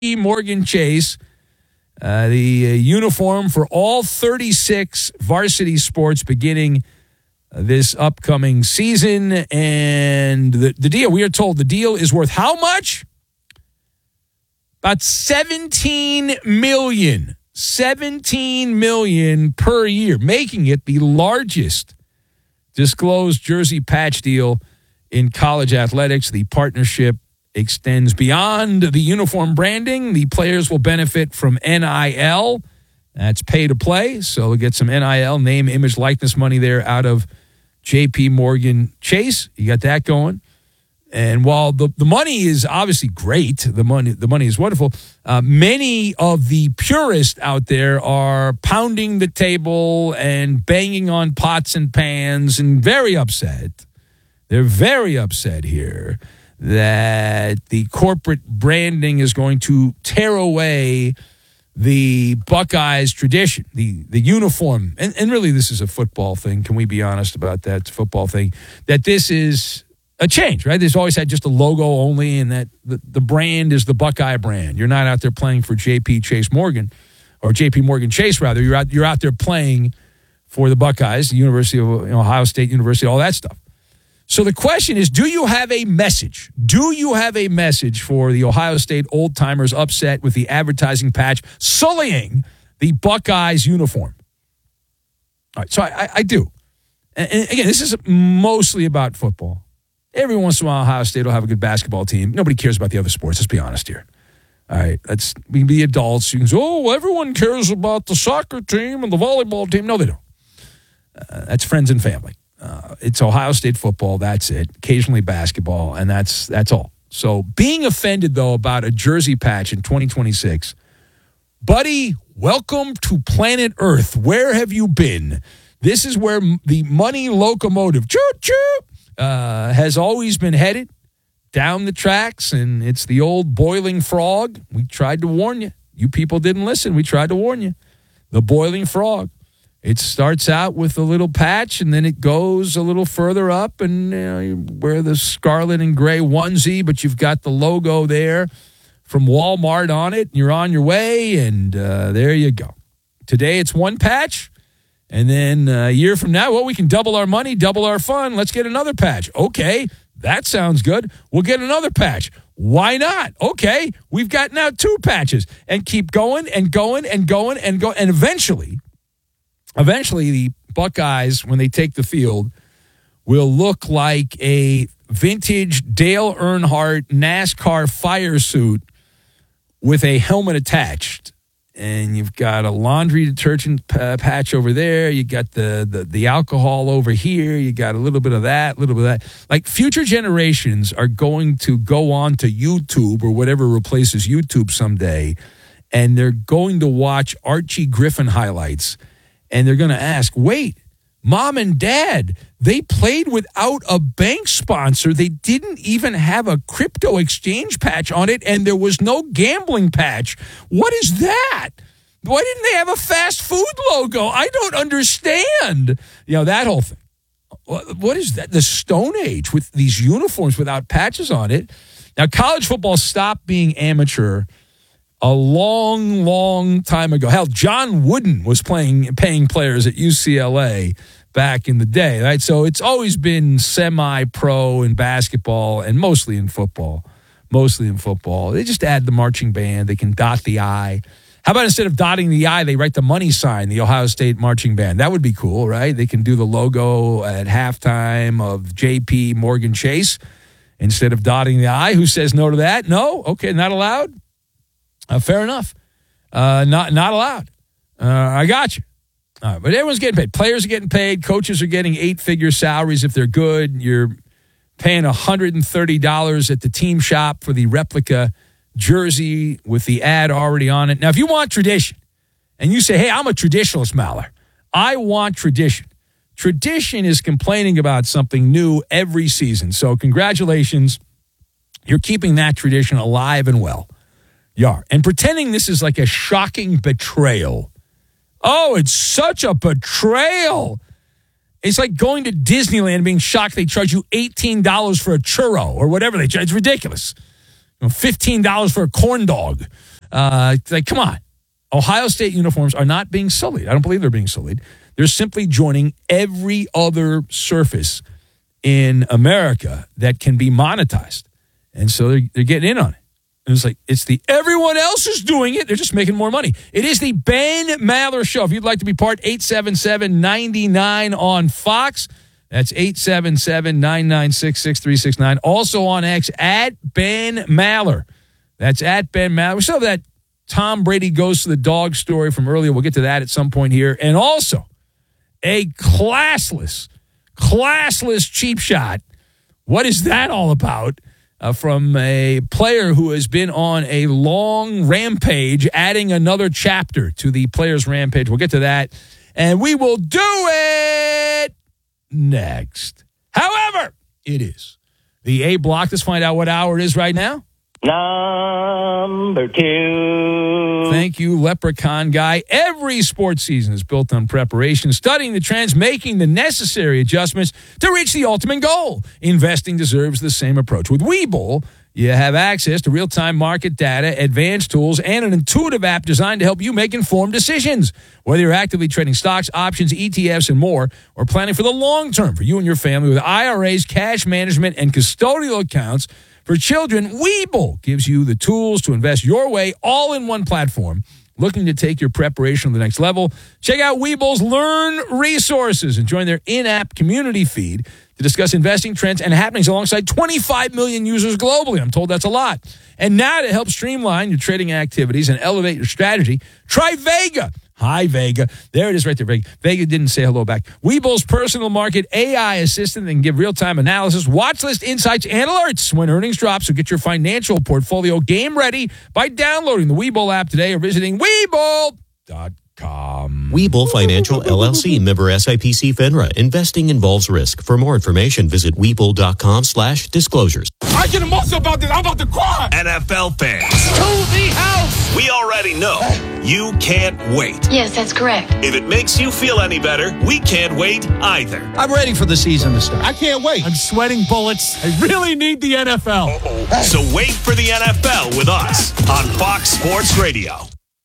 Morgan Chase, the uniform for all 36 varsity sports beginning this upcoming season. And the deal, we are told the deal is worth how much? About $17 million. $17 million per year, making it the largest disclosed jersey patch deal in college athletics. The partnership extends beyond the uniform branding. The players will benefit from NIL. That's pay to play. So we'll get some NIL, name, image, likeness money there out of JP Morgan Chase. You got that going. And while the money is obviously great, the money is wonderful, many of the purists out there are pounding the table and banging on pots and pans and very upset. They're very upset here that the corporate branding is going to tear away the Buckeyes tradition, the uniform. And really this is a football thing. Can we be honest about that? It's a football thing. That this is a change, right? There's always had just a logo only, and that the brand is the Buckeye brand. You're not out there playing for JP Chase Morgan, or JP Morgan Chase, rather. You're out there playing for the Buckeyes, the University of Ohio State University, all that stuff. So the question is, do you have a message? Do you have a message for the Ohio State old-timers upset with the advertising patch sullying the Buckeyes uniform? All right, so I do. And again, this is mostly about football. Every once in a while, Ohio State will have a good basketball team. Nobody cares about the other sports. Let's be honest here. All right, we can be adults. You can say, oh, everyone cares about the soccer team and the volleyball team. No, they don't. That's friends and family. It's Ohio State football. That's it. Occasionally basketball, and that's all. So being offended, though, about a jersey patch in 2026, buddy, welcome to planet Earth. Where have you been? This is where the money locomotive, choo-choo, has always been headed down the tracks, and it's the old boiling frog. We tried to warn you. You people didn't listen. We tried to warn you. The boiling frog. It starts out with a little patch, and then it goes a little further up, and you wear the scarlet and gray onesie, but you've got the logo there from Walmart on it, and you're on your way, and there you go. Today it's one patch. And then a year from now, well, we can double our money, double our fun. Let's get another patch. Okay, that sounds good. We'll get another patch. Why not? Okay, we've got now 2 patches. And keep going and going and going and going. And eventually the Buckeyes, when they take the field, will look like a vintage Dale Earnhardt NASCAR fire suit with a helmet attached. And you've got a laundry detergent patch over there. You got the alcohol over here. You got a little bit of that, a little bit of that. Like, future generations are going to go on to YouTube or whatever replaces YouTube someday, and they're going to watch Archie Griffin highlights, and they're going to ask, wait, Mom and Dad, they played without a bank sponsor. They didn't even have a crypto exchange patch on it, and there was no gambling patch. What is that? Why didn't they have a fast food logo? I don't understand. That whole thing. What is that? The Stone Age with these uniforms without patches on it. Now, college football stopped being amateur a long, long time ago. Hell, John Wooden was paying players at UCLA back in the day, right? So it's always been semi-pro in basketball and mostly in football. They just add the marching band. They can dot the I. How about instead of dotting the I, they write the money sign, the Ohio State marching band? That would be cool, right? They can do the logo at halftime of JP Morgan Chase instead of dotting the I. Who says no to that? No? Okay, not allowed? Fair enough. Not allowed. I got you. But everyone's getting paid. Players are getting paid. Coaches are getting 8-figure salaries if they're good. You're paying $130 at the team shop for the replica jersey with the ad already on it. Now, if you want tradition, and you say, hey, I'm a traditionalist, Maller. I want tradition. Tradition is complaining about something new every season. So congratulations. You're keeping that tradition alive and well. You are. And pretending this is like a shocking betrayal. Oh, it's such a betrayal. It's like going to Disneyland and being shocked they charge you $18 for a churro or whatever they charge. It's ridiculous. $15 for a corn dog. Like, come on. Ohio State uniforms are not being sullied. I don't believe they're being sullied. They're simply joining every other surface in America that can be monetized. And so they're getting in on it. And it's like, everyone else is doing it. They're just making more money. It is the Ben Maller Show. If you'd like to be part, 877-99 on Fox. That's 877-996-6369. Also on X, at Ben Maller. That's at Ben Maller. We still have that Tom Brady goes to the dog story from earlier. We'll get to that at some point here. And also a classless cheap shot. What is that all about? From a player who has been on a long rampage, adding another chapter to the player's rampage. We'll get to that. And we will do it next. However, it is the A block. Let's find out what hour it is right now. Number 2. Thank you, Leprechaun Guy. Every sports season is built on preparation, studying the trends, making the necessary adjustments to reach the ultimate goal. Investing deserves the same approach. With Webull, you have access to real-time market data, advanced tools, and an intuitive app designed to help you make informed decisions. Whether you're actively trading stocks, options, ETFs, and more, or planning for the long term for you and your family with IRAs, cash management, and custodial accounts, for children, Webull gives you the tools to invest your way all in one platform. Looking to take your preparation to the next level? Check out Webull's Learn resources and join their in-app community feed to discuss investing trends and happenings alongside 25 million users globally. I'm told that's a lot. And now to help streamline your trading activities and elevate your strategy, try Vega. Hi, Vega. There it is right there, Vega. Vega didn't say hello back. Webull's personal market AI assistant that can give real-time analysis, watch list insights, and alerts when earnings drop. So get your financial portfolio game ready by downloading the Webull app today or visiting Webull.com. Webull Financial LLC, member SIPC FINRA. Investing involves risk. For more information, visit Webull.com/disclosures. I get emotional about this. I'm about to cry. NFL fans, To the house. we already know you can't wait. Yes, that's correct. If it makes you feel any better, we can't wait either. I'm ready for the season to start. I can't wait. I'm sweating bullets. I really need the NFL. So wait for the NFL with us on Fox Sports Radio.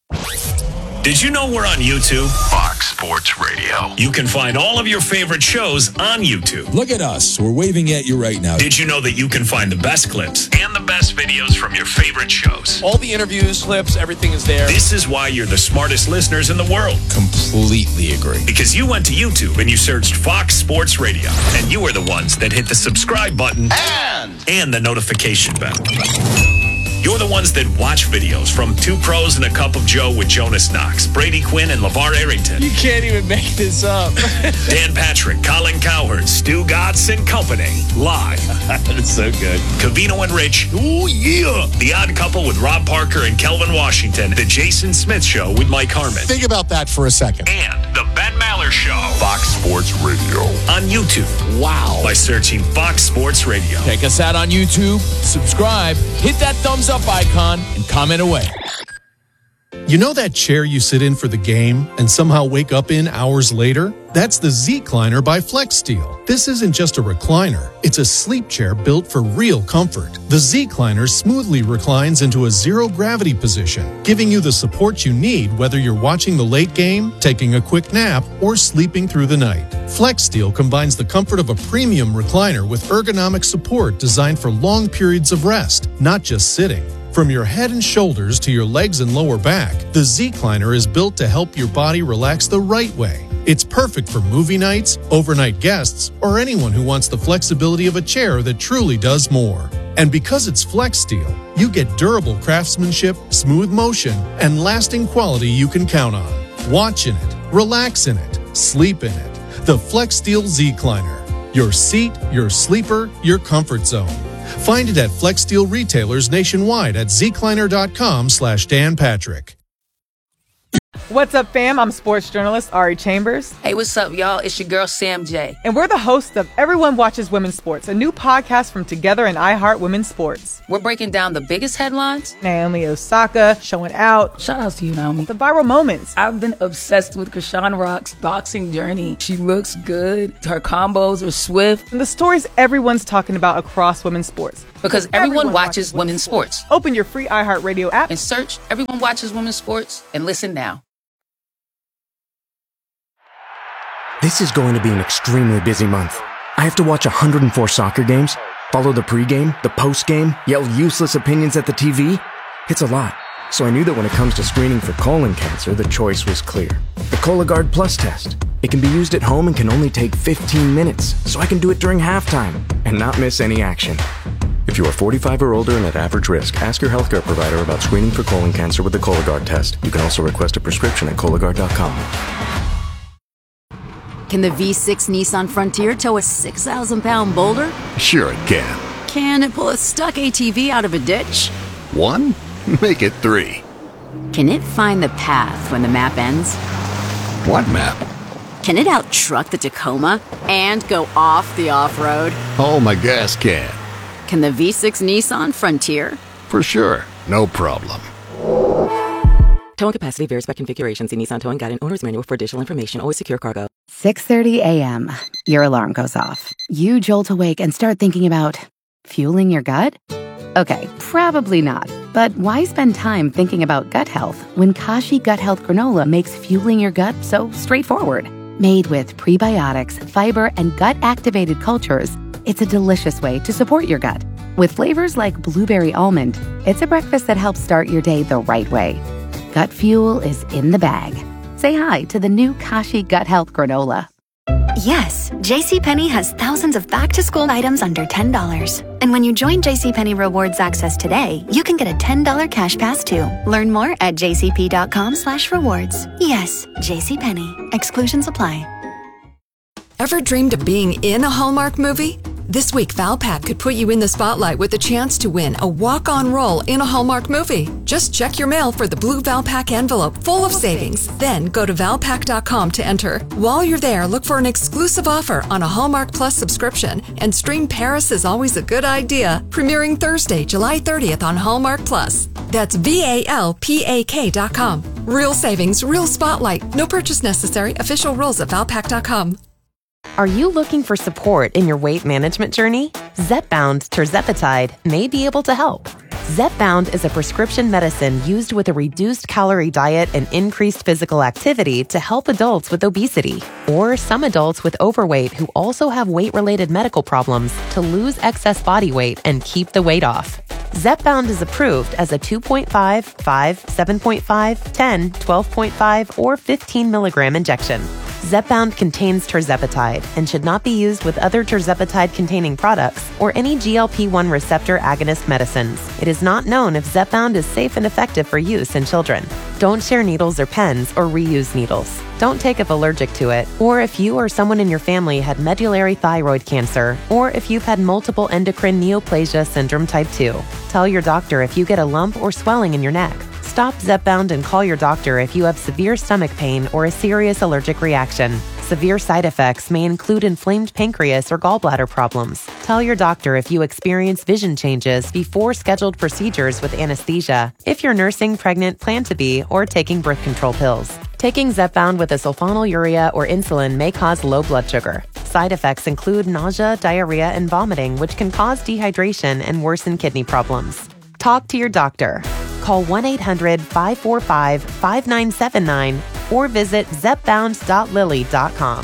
Did you know we're on YouTube? Fox Sports Radio. You can find all of your favorite shows on YouTube. Look at us. We're waving at you right now. Did you know that you can find the best clips and the best videos from your favorite shows? All the interviews, clips, everything is there. This is why you're the smartest listeners in the world. Completely agree. Because you went to YouTube and you searched Fox Sports Radio. And you are the ones that hit the subscribe button and the notification bell. You're the ones that watch videos from Two Pros and a Cup of Joe with Jonas Knox, Brady Quinn, and LeVar Arrington. You can't even make this up. Dan Patrick, Colin Cowherd, Stu Gatz and Company. Live. That's so good. Covino and Rich. Oh, yeah. The Odd Couple with Rob Parker and Kelvin Washington. The Jason Smith Show with Mike Harmon. Think about that for a second. And the Ben Maller Show. Fox Sports Radio. On YouTube. Wow. By searching Fox Sports Radio. Check us out on YouTube. Subscribe. Hit that thumbs up icon and comment away. You know that chair you sit in for the game and somehow wake up in hours later? That's the Z-Cliner by FlexSteel. This isn't just a recliner. It's a sleep chair built for real comfort. The Z-Cliner smoothly reclines into a zero-gravity position, giving you the support you need whether you're watching the late game, taking a quick nap, or sleeping through the night. FlexSteel combines the comfort of a premium recliner with ergonomic support designed for long periods of rest, not just sitting. From your head and shoulders to your legs and lower back, the Z-Cliner is built to help your body relax the right way. It's perfect for movie nights, overnight guests, or anyone who wants the flexibility of a chair that truly does more. And because it's FlexSteel, you get durable craftsmanship, smooth motion, and lasting quality you can count on. Watch in it, relax in it, sleep in it. The FlexSteel Z-Cliner. Your seat, your sleeper, your comfort zone. Find it at FlexSteel retailers nationwide at zcliner.com/Dan Patrick. What's up, fam? I'm sports journalist Ari Chambers. Hey, what's up, y'all? It's your girl, Sam J. And we're the hosts of Everyone Watches Women's Sports, a new podcast from Together and iHeart Women's Sports. We're breaking down the biggest headlines. Naomi Osaka showing out. Shout out to you, Naomi. The viral moments. I've been obsessed with Krishan Rock's boxing journey. She looks good. Her combos are swift. And the stories everyone's talking about across women's sports. Because everyone watches women's sports. Open your free iHeartRadio app and search Everyone Watches Women's Sports and listen now. This is going to be an extremely busy month. I have to watch 104 soccer games, follow the pregame, the postgame, yell useless opinions at the TV. It's a lot. So I knew that when it comes to screening for colon cancer, the choice was clear. The Cologuard Plus test. It can be used at home and can only take 15 minutes, so I can do it during halftime and not miss any action. If you are 45 or older and at average risk, ask your healthcare provider about screening for colon cancer with the Cologuard test. You can also request a prescription at Cologuard.com. Can the V6 Nissan Frontier tow a 6,000-pound boulder? Sure it can. Can it pull a stuck ATV out of a ditch? 1? Make it 3. Can it find the path when the map ends? What map? Can it out-truck the Tacoma and go off the off-road? Oh, my gas can. Can the V6 Nissan Frontier? For sure. No problem. Towing capacity varies by configuration. See Nissan Towing Guide and Owner's Manual for additional information. Always secure cargo. 6:30 a.m. Your alarm goes off. You jolt awake and start thinking about fueling your gut? Okay, probably not. But why spend time thinking about gut health when Kashi Gut Health Granola makes fueling your gut so straightforward? Made with prebiotics, fiber, and gut-activated cultures, it's a delicious way to support your gut. With flavors like blueberry almond, it's a breakfast that helps start your day the right way. Gut fuel is in the bag. Say hi to the new Kashi Gut Health Granola. Yes, JCPenney has thousands of back-to-school items under $10. And when you join JCPenney Rewards Access today, you can get a $10 cash pass too. Learn more at jcp.com/rewards. Yes, JCPenney. Exclusions apply. Ever dreamed of being in a Hallmark movie? This week, Valpak could put you in the spotlight with the chance to win a walk-on role in a Hallmark movie. Just check your mail for the blue Valpak envelope full of savings. Then go to Valpak.com to enter. While you're there, look for an exclusive offer on a Hallmark Plus subscription and stream Paris is Always a Good Idea, premiering Thursday, July 30th on Hallmark Plus. That's VALPAK.com. Real savings, real spotlight. No purchase necessary. Official rules at Valpak.com. Are you looking for support in your weight management journey? Zepbound tirzepatide may be able to help. Zepbound is a prescription medicine used with a reduced calorie diet and increased physical activity to help adults with obesity or some adults with overweight who also have weight-related medical problems to lose excess body weight and keep the weight off. Zepbound is approved as a 2.5, 5, 7.5, 10, 12.5, or 15 milligram injection. Zepbound contains tirzepatide and should not be used with other tirzepatide-containing products or any GLP-1 receptor agonist medicines. It is not known if Zepbound is safe and effective for use in children. Don't share needles or pens or reuse needles. Don't take if allergic to it, or if you or someone in your family had medullary thyroid cancer, or if you've had multiple endocrine neoplasia syndrome type 2. Tell your doctor if you get a lump or swelling in your neck. Stop Zepbound and call your doctor if you have severe stomach pain or a serious allergic reaction. Severe side effects may include inflamed pancreas or gallbladder problems. Tell your doctor if you experience vision changes before scheduled procedures with anesthesia, if you're nursing, pregnant, plan to be, or taking birth control pills. Taking Zepbound with a sulfonylurea or insulin may cause low blood sugar. Side effects include nausea, diarrhea, and vomiting, which can cause dehydration and worsen kidney problems. Talk to your doctor. Call 1-800-545-5979 or visit zepbound.lily.com.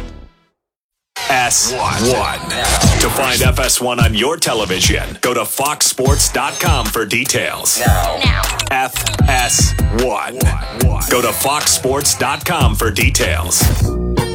FS1. To find FS1 on your television, go to foxsports.com for details. Now. FS1. Go to foxsports.com for details.